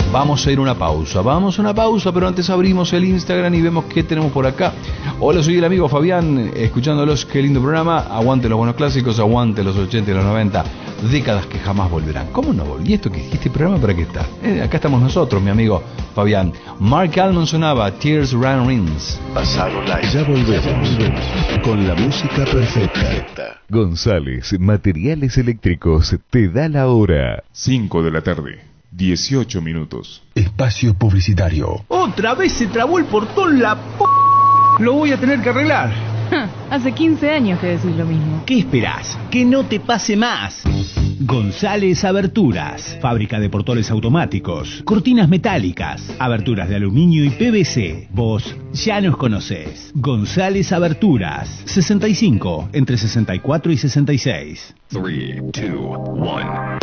Vamos a ir a una pausa, pero antes abrimos el Instagram y vemos qué tenemos por acá. Hola, soy el amigo Fabián, escuchándolos, qué lindo programa. Aguante los buenos clásicos, aguante los 80 y los 90, décadas que jamás volverán. ¿Cómo no volví? ¿Este programa para qué está? Acá estamos nosotros, mi amigo Fabián. Mark Almond sonaba Tears Run Rings. Pasado live. Ya volvemos con la música perfecta. González Materiales Eléctricos te da la hora. 5 de la tarde, 18 minutos. Espacio publicitario. Otra vez se trabó el portón, la p***. Lo voy a tener que arreglar. Hace 15 años que decís lo mismo. ¿Qué esperás? Que no te pase más. González Aberturas, fábrica de portones automáticos, cortinas metálicas, aberturas de aluminio y PVC. Vos ya nos conocés. González Aberturas, 65, entre 64 y 66. 3, 2, 1.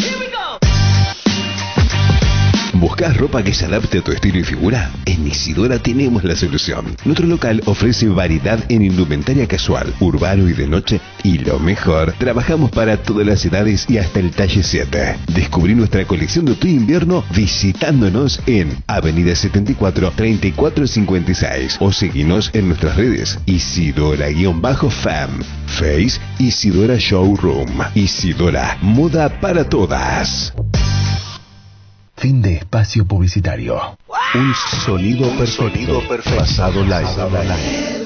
¿Buscas ropa que se adapte a tu estilo y figura? En Isidora tenemos la solución. Nuestro local ofrece variedad en indumentaria casual, urbano y de noche, y lo mejor, trabajamos para todas las edades y hasta el talle 7. Descubrí nuestra colección de otoño-invierno visitándonos en Avenida 74 3456 o seguinos en nuestras redes Isidora-FAM, Face Isidora Showroom. Isidora, moda para todas. Fin de espacio publicitario. Un sonido perfecto. Pasado live.